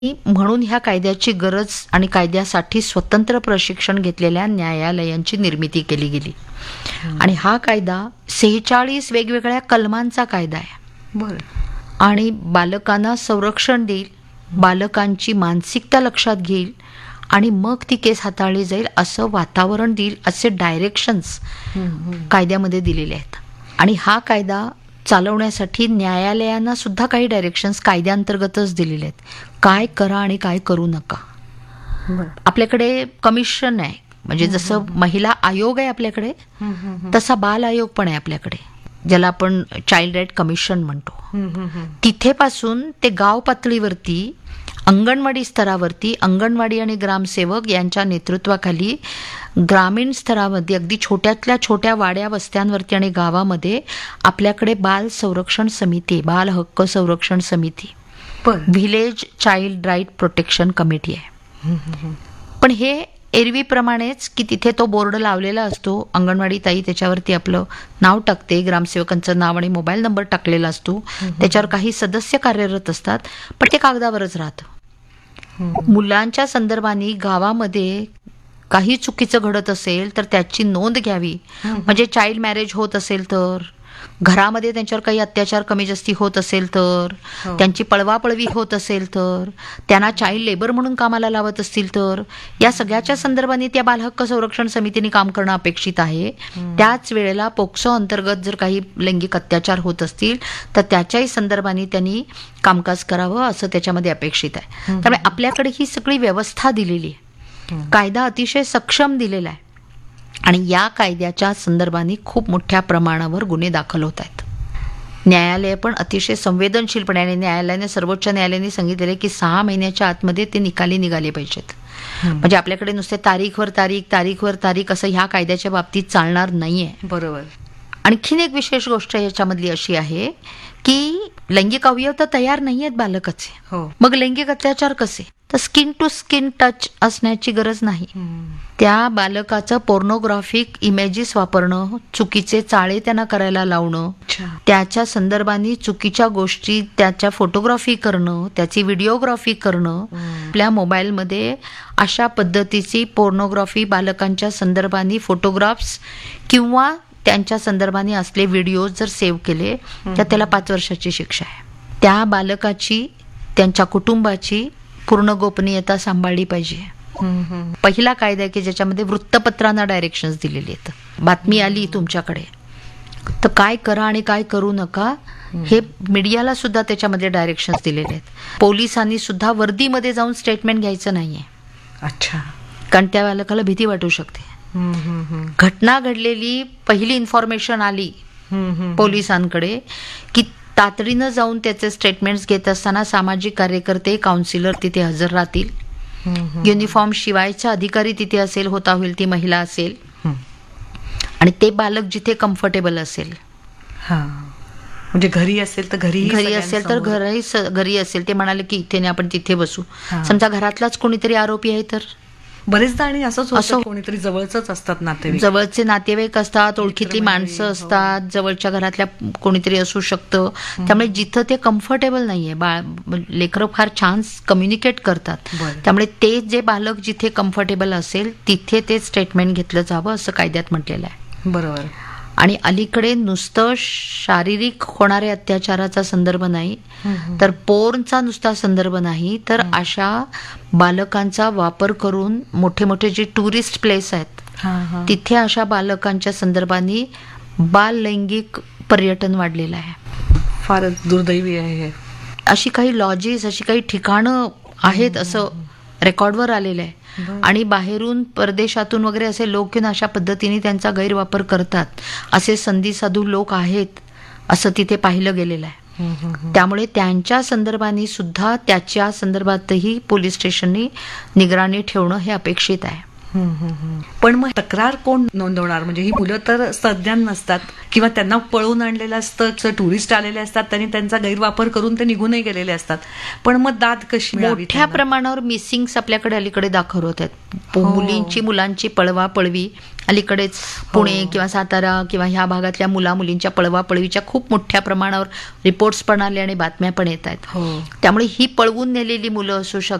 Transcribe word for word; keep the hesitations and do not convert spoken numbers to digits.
म्हणून ह्या कायद्याची गरज आणि कायद्यासाठी स्वतंत्र प्रशिक्षण घेतलेल्या न्यायालयांची निर्मिती केली गेली. आणि हा कायदा सेहेचाळीस वेगवेगळ्या कलमांचा कायदा आहे. बरं. आणि बालकांना संरक्षण देईल, बालकांची मानसिकता लक्षात घेईल आणि मग ती केस हाताळली जाईल असं वातावरण देईल, असे डायरेक्शन्स कायद्यामध्ये दिलेले आहेत. आणि हा कायदा चालवण्यासाठी न्यायालयांना सुद्धा काही डायरेक्शन्स कायद्याअंतर्गतच दिलेले आहेत. काय करा आणि काय करू नका. आपल्याकडे कमिशन आहे, म्हणजे जसं महिला आयोग आहे आपल्याकडे, तसा बाल आयोग पण आहे आपल्याकडे, ज्याला आपण चाइल्ड राईट कमिशन म्हणतो. तिथेपासून ते गाव पातळीवरती, अंगणवाडी स्तरावरती, अंगणवाडी आणि ग्रामसेवक यांच्या नेतृत्वाखाली ग्रामीण स्तरामध्ये अगदी छोट्यातल्या छोट्या वाड्या वस्त्यांवरती आणि गावामध्ये आपल्याकडे बाल संरक्षण समिती, बाल हक्क संरक्षण समिती, village child right protection committee आहे. पण हे एरवीप्रमाणेच की तिथे तो बोर्ड लावलेला असतो, अंगणवाडी ताई त्याच्यावरती आपलं नाव टाकते, ग्रामसेवकांचं नाव आणि मोबाईल नंबर टाकलेला असतो, त्याच्यावर काही सदस्य कार्यरत असतात, पण ते कागदावरच राहतं. मुलांच्या संदर्भाने गावामध्ये काही चुकीचं घडत असेल तर त्याची नोंद घ्यावी. म्हणजे चाइल्ड मॅरेज होत असेल तर, घरामध्ये त्यांच्यावर काही अत्याचार कमी जास्ती होत असेल तर, त्यांची पळवापळवी होत असेल तर, त्यांना चाइल्ड लेबर म्हणून कामाला लावत असतील तर, या सगळ्याच्या संदर्भाने त्या बालहक्क संरक्षण समितीने काम करणं अपेक्षित आहे. त्याच वेळेला पोक्सो अंतर्गत जर काही लैंगिक अत्याचार होत असतील तर त्याच्याही संदर्भाने त्यांनी कामकाज करावं असं त्याच्यामध्ये अपेक्षित आहे. त्यामुळे आपल्याकडे ही सगळी व्यवस्था दिलेली आहे, कायदा अतिशय सक्षम दिलेला आहे. आणि या कायद्याच्या संदर्भाने खूप मोठ्या प्रमाणावर गुन्हे दाखल होत आहेत. न्यायालय पण अतिशय संवेदनशीलपणे, आणि न्यायालयाने, सर्वोच्च न्यायालयाने सांगितलेले की सहा महिन्याच्या आतमध्ये ते निकाली निघाले पाहिजेत. म्हणजे आपल्याकडे नुसते तारीखवर तारीख तारीखवर तारीख असं ह्या कायद्याच्या बाबतीत चालणार नाहीये. बरोबर. आणखीन एक विशेष गोष्ट याच्यामधली अशी आहे की लैंगिक अवयव तर तयार नाही आहेत बालकाचे, मग लैंगिक अत्याचार कसे? तर स्किन टू स्किन टच असण्याची गरज नाही. त्या बालकाचं पोर्नोग्राफिक इमेजेस वापरणं, चुकीचे चाळे त्यांना करायला लावणं, त्याच्या संदर्भाने चुकीच्या गोष्टी, त्याच्या फोटोग्राफी करणं, त्याची व्हिडिओग्राफी करणं, आपल्या मोबाईलमध्ये अशा पद्धतीची पोर्नोग्राफी, बालकांच्या संदर्भाने फोटोग्राफ्स किंवा त्यांच्या संदर्भाने असले व्हिडिओ जर सेव्ह केले तर त्याला पाच वर्षाची शिक्षा आहे. त्या बालकाची, त्यांच्या कुटुंबाची पूर्ण गोपनीयता सांभाळली पाहिजे. पहिला कायदा आहे की ज्याच्यामध्ये वृत्तपत्रांना डायरेक्शन्स दिलेले आहेत. बातमी आली तुमच्याकडे तर काय करा आणि काय करू नका हे मीडियाला सुद्धा त्याच्यामध्ये डायरेक्शन्स दिलेले आहेत. पोलिसांनी सुद्धा वर्दीमध्ये जाऊन स्टेटमेंट घ्यायचं नाहीये. अच्छा. कारण त्या बालकाला भीती वाटू शकते. घटना घडलेली पहिली इन्फॉर्मेशन आली पोलिसांकडे की तातडीनं जाऊन त्याचे स्टेटमेंट्स घेत असताना सामाजिक कार्यकर्ते, काउन्सिलर तिथे हजर राहतील. युनिफॉर्म शिवायचा अधिकारी तिथे असेल, होता होईल ती महिला असेल, आणि ते बालक जिथे कम्फर्टेबल असेल, म्हणजे घरी असेल तर घरी घरी असेल तर घरी घरी असेल ते म्हणाले की इथे नाही, आपण तिथे बसू. समजा घरातलाच कोणीतरी आरोपी आहे तर बरेचदा, आणि असंच असं कोणीतरी जवळच असतात नातेवाईक, जवळचे नातेवाईक असतात, ओळखीतली माणसं असतात, जवळच्या घरातल्या कोणीतरी असू शकतं. त्यामुळे जिथं ते कम्फर्टेबल नाहीये, बाळ लेकरं फार छान कम्युनिकेट करतात, त्यामुळे ते जे बालक जिथे कम्फर्टेबल असेल तिथे ते स्टेटमेंट घेतलं जावं असं कायद्यात म्हटलेलं आहे. बरोबर. आणि अलीकडे नुसतं शारीरिक होणाऱ्या अत्याचाराचा संदर्भ नाही तर पोर्नचा नुसता संदर्भ नाही, तर अशा बालकांचा वापर करून मोठे मोठे जे टुरिस्ट प्लेस आहेत तिथे अशा बालकांच्या संदर्भाने बाल लैंगिक पर्यटन वाढलेलं आहे. फारच दुर्दैवी आहे. अशी काही लॉजेस, अशी काही ठिकाणं आहेत असं रेकॉर्डवर आलेलं आहे. आणि बाहेरून, परदेशातून वगैरे असे लोक येऊन अशा पद्धतीने त्यांचा गैरवापर करतात, असे संधी साधू लोक आहेत असं तिथे पाहिलं गेलेलं आहे. त्यामुळे त्यांच्या संदर्भाने सुद्धा, त्याच्या संदर्भातही पोलीस स्टेशननी निगराणी ठेवणं हे अपेक्षित आहे. पण मग तक्रार कोण नोंदवणार? म्हणजे ही मुलं तर सज्ञान नसतात किंवा त्यांना पळवून आणलेलं असतं, टुरिस्ट आलेले असतात, त्यांनी त्यांचा गैरवापर करून ते निघूनही गेलेले असतात. पण मग दाद कशी मिळावी मोठ्या त्यांना? प्रमाणावर मिसिंग्स आपल्याकडे अलीकडे दाखल होत आहेत. हो. मुलींची मुलांची पळवा पळवी अलीकडेच पुणे हो. किंवा सातारा किंवा ह्या भागातल्या मुला मुलींच्या पळवा पळवीच्या खूप मोठ्या प्रमाणावर रिपोर्ट्स पण आले आणि बातम्या पण येत आहेत. हो. त्यामुळे ही पळवून नेलेली मुलं असू शकतात